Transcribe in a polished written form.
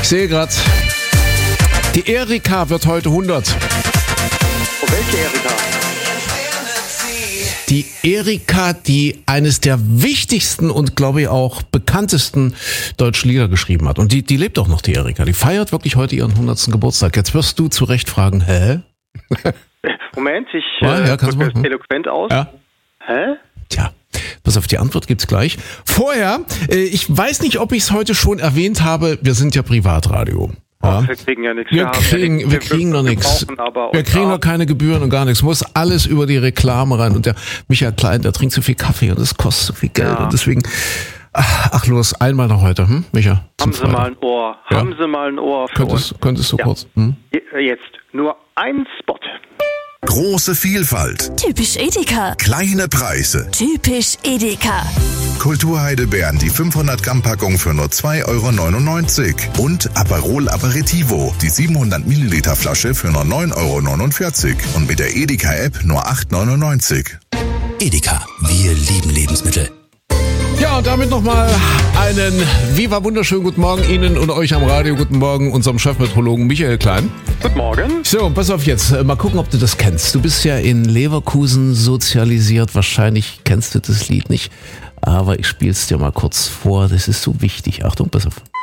Ich sehe gerade, die Erika wird heute 100. Oh, welche Erika? Die Erika, die eines der wichtigsten und, glaube ich, auch bekanntesten deutschen Lieder geschrieben hat. Und die lebt auch noch, die Erika. Die feiert wirklich heute ihren 100. Geburtstag. Jetzt wirst du zu Recht fragen, hä? Moment, ich kannst drücke es eloquent aus. Ja. Hä? Tja, pass auf, die Antwort gibt's gleich. Vorher, ich weiß nicht, ob ich es heute schon erwähnt habe, wir sind ja Privatradio. Ja. Wir kriegen ja nichts. Wir kriegen noch nichts. Wir kriegen noch keine Gebühren und gar nichts. Muss alles über die Reklame rein. Und der Michael Klein, der trinkt so viel Kaffee und das kostet so viel Geld. Ja. Und deswegen, ach los, einmal noch heute, Micha? Haben Sie mal ein Ohr. Ja. Haben Sie mal ein Ohr für uns. Könntest du kurz? Jetzt nur ein Spot. Große Vielfalt. Typisch Edeka. Kleine Preise. Typisch Edeka. Kulturheidelbeeren, die 500 Gramm Packung für nur 2,99 € und Aperol Aperitivo, die 700 Milliliter Flasche für nur 9,49 € und mit der Edeka App nur 8,99 €. Edeka, wir lieben Lebensmittel. Ja, und damit nochmal einen Viva wunderschönen guten Morgen Ihnen und euch am Radio. Guten Morgen unserem Chefmeteorologen Michael Klein. Guten Morgen. So, pass auf jetzt. Mal gucken, ob du das kennst. Du bist ja in Leverkusen sozialisiert. Wahrscheinlich kennst du das Lied nicht. Aber ich spiel's dir mal kurz vor. Das ist so wichtig. Achtung, pass auf.